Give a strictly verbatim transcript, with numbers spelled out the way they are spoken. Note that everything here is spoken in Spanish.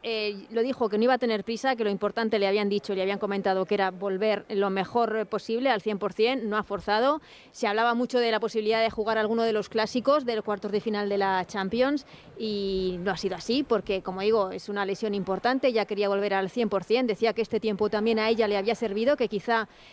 eh, lo dijo que no iba a tener prisa, que lo importante le habían dicho, le habían comentado que era volver lo mejor posible al cien por cien, no ha forzado. Se hablaba mucho de la posibilidad de jugar alguno de los clásicos del cuartos de final de la Champions y no ha sido así porque, como digo, es una lesión importante, ya quería volver al cien por cien, decía que este tiempo también a ella le había servido, que quizá